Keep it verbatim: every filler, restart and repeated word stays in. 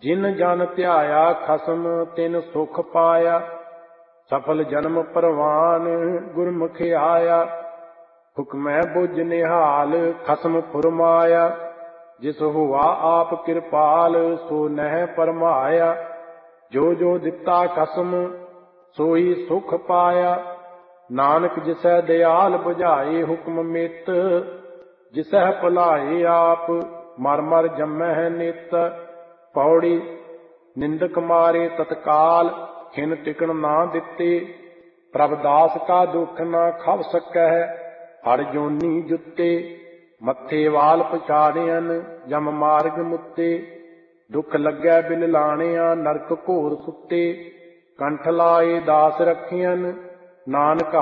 ਜਿਨ ਜਨ ਧਿਆਇਆ ਖਸਮ ਤਿਨ ਸੁਖ ਪਾਇਆ। ਸਫਲ ਜਨਮ ਪਰਵਾਨ ਗੁਰਮੁਖ ਆਇਆ। ਹੁਕਮੈ ਬੁਝ ਨਿਹਾਲ ਖਸਮ ਫੁਰਮਾਇਆ। ਜਿਸ ਹੁਆ ਆਪ ਕਿਰਪਾਲ ਸੋ ਨਹਿ ਪਰਮਾਇਆ। ਜੋ ਜੋ ਦਿੱਤਾ ਖਸਮ ਸੋਈ ਸੁਖ ਪਾਇਆ। ਨਾਨਕ ਜਿਸੈ ਦਿਆਲ ਬੁਝਾਏ ਹੁਕਮ ਮਿਤ। ਜਿਸੈ ਭੁਲਾਏ ਆਪ ਮਰ ਮਰ ਜੰਮਹਿ ਨਿਤ। ਪੌੜੀ ਨਿੰਦਕ ਮਾਰੇ ਤਤਕਾਲ ਖਿਨ ਟਿਕਣ ਨਾ ਦਿੱਤੇ। ਪ੍ਰਭ ਦਾਸ ਕਾ ਦੁਖ ਨਾ ਖਵ ਸਕਹਿ ਹਰ ਜੋਨੀ ਜੁੱਤੇ। ਮੱਥੇ ਵਾਲ ਪਛਾੜਿਆਨ ਜਮ ਮਾਰਗ ਮੁੱਤੇ। ਦੁੱਖ ਲੱਗੈ ਬਿਲ ਲਾਣਿਆ ਨਰਕ ਘੋਰ ਸੁੱਤੇ। ਕੰਠ ਲਾਏ ਦਾਸ ਰੱਖਿਆਨ ਨਾਨਕ